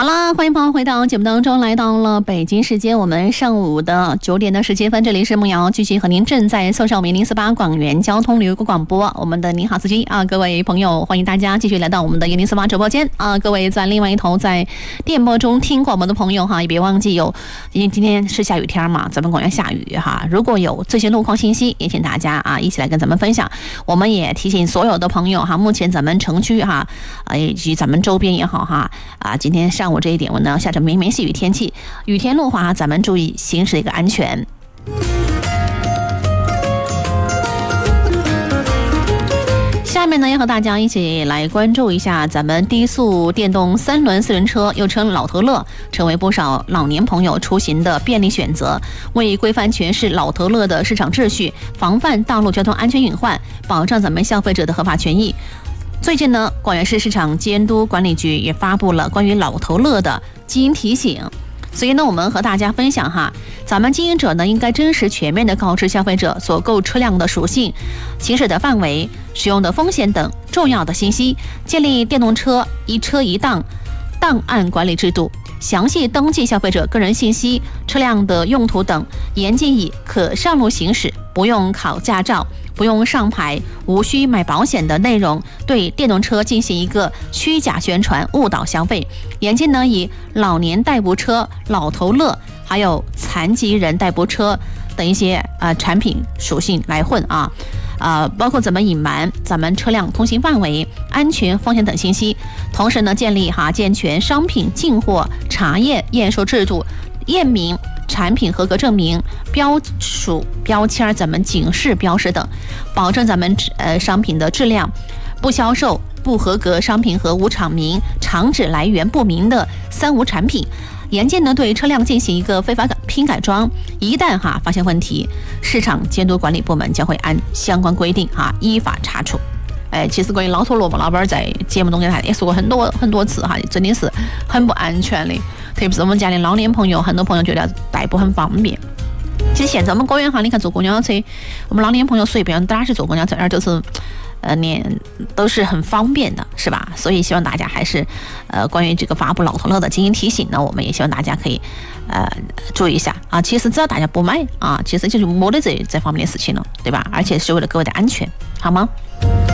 好了，欢迎朋友回到节目当中，来到了北京时间我们上午的9点17分，这里是梦瑶，继续和您正在送上我们1048广元交通旅游广播，我们的您好司机啊，各位朋友，欢迎大家继续来到我们的1048直播间啊，各位在另外一头在电波中听广播的朋友哈，也别忘记因为今天是下雨天嘛，咱们广元下雨哈，如果有最新路况信息，也请大家啊一起来跟咱们分享。我们也提醒所有的朋友哈，目前咱们城区哈以及咱们周边也好哈今天上午这一点我呢下着绵绵细雨天气，雨天路滑，咱们注意行驶的一个安全。下面呢要和大家一起来关注一下咱们低速电动3轮4人车，又称老头乐，成为不少老年朋友出行的便利选择，为规范诠释老头乐的市场秩序，防范道路交通安全隐患，保障咱们消费者的合法权益。最近呢，广元市市场监督管理局也发布了关于老头乐的经营提醒，所以呢，我们和大家分享哈，咱们经营者呢应该真实全面的告知消费者所购车辆的属性、行驶的范围、使用的风险等重要的信息，建立电动车一车一档档案管理制度，详细登记消费者个人信息、车辆的用途等，严禁以可上路行驶、不用考驾照、不用上牌、无需买保险的内容对电动车进行一个虚假宣传，误导消费。严禁呢以老年代步车、老头乐还有残疾人代步车等一些产品属性来混包括怎么隐瞒咱们车辆通行范围、安全风险等信息。同时呢，建立健全商品进货查验验收制度，验明产品合格证明、标属标签、咱们警示标识等，保证咱们商品的质量，不销售不合格商品和无厂名、厂址来源不明的3无产品。严禁呢对车辆进行一个非法拼改装，一旦发现问题，市场监督管理部门将会按相关规定依法查处。其实关于老头乐，老板在节目中间也说过很多次真的是很不安全的，特别是我们家的老年朋友，很多朋友觉得代步很方便。其实现在我们广元你看坐公交车，我们老年朋友随便打去坐公交车，就是都是很方便的，是吧？所以希望大家还是关于这个发布老头乐的经营提醒呢，我们也希望大家可以注意一下其实只要大家不买其实就是没得这方面的事情了，对吧？而且是为了各位的安全，好吗？